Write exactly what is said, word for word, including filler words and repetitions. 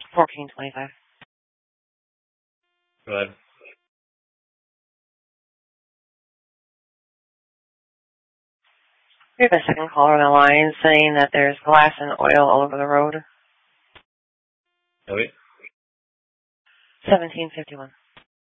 fourteen twenty-five. Go ahead. We have a second caller on the line saying that there's glass and oil all over the road. Okay. seventeen fifty-one.